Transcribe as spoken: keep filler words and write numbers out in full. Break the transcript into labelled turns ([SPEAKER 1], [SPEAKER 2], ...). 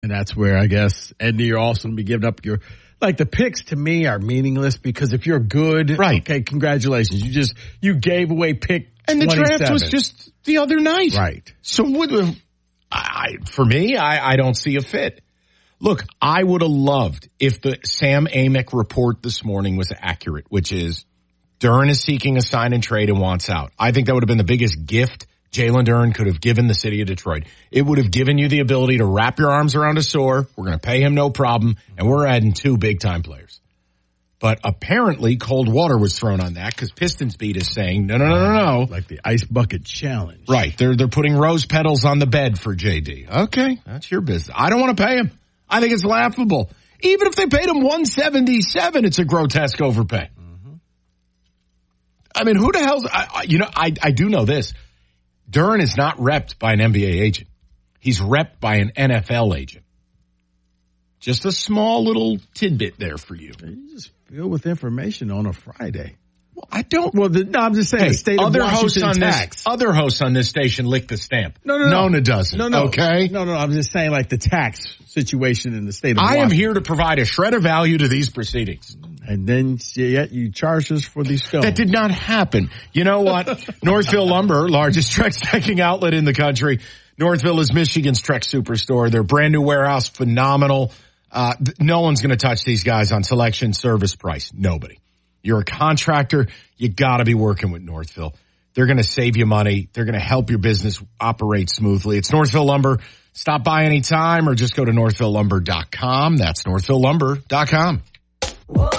[SPEAKER 1] And that's where I guess, and you're also going to be giving up your, like the picks to me are meaningless because if you're good,
[SPEAKER 2] right.
[SPEAKER 1] okay, congratulations. You just, you gave away pick
[SPEAKER 2] And the draft was just the other night.
[SPEAKER 1] Right.
[SPEAKER 2] So with, I, for me, I, I don't see a fit. Look, I would have loved if the Sam Amick report this morning was accurate, which is Duren is seeking a sign and trade and wants out. I think that would have been the biggest gift Jalen Duren could have given the city of Detroit. It would have given you the ability to wrap your arms around a sore. We're going to pay him no problem, and we're adding two big-time players. But apparently cold water was thrown on that because Pistons Beat is saying, no, no, no, no, no.
[SPEAKER 1] Like the ice bucket challenge.
[SPEAKER 2] Right. They're they're putting rose petals on the bed for J D. Okay, that's your business. I don't want to pay him. I think it's laughable. Even if they paid him one seventy-seven, it's a grotesque overpay. Mm-hmm. I mean, who the hell's, I, I, you know, I, I do know this. Duren is not repped by an N B A agent. He's repped by an N F L agent. Just a small little tidbit there for you.
[SPEAKER 1] You just fill with information on a Friday.
[SPEAKER 2] Well, I don't.
[SPEAKER 1] Well, the, no, I'm just saying.
[SPEAKER 2] Hey,
[SPEAKER 1] the state of
[SPEAKER 2] other
[SPEAKER 1] Washington
[SPEAKER 2] hosts on
[SPEAKER 1] tax.
[SPEAKER 2] this, other hosts on this station lick the stamp.
[SPEAKER 1] No, no, no.
[SPEAKER 2] Nona doesn't.
[SPEAKER 1] No, no.
[SPEAKER 2] Okay.
[SPEAKER 1] No, no. I'm just saying, like the tax situation in the state of
[SPEAKER 2] I
[SPEAKER 1] Washington.
[SPEAKER 2] am here to provide a shred of value to these proceedings.
[SPEAKER 1] And then yet you charge us for these stones.
[SPEAKER 2] That did not happen. You know what? Northville Lumber, largest Trex decking outlet in the country. Northville is Michigan's Trex Superstore. Their brand new warehouse, phenomenal. Uh, th- no one's going to touch these guys on selection, service, price. Nobody. You're a contractor. You got to be working with Northville. They're going to save you money. They're going to help your business operate smoothly. It's Northville Lumber. Stop by anytime or just go to northville lumber dot com. That's northville lumber dot com.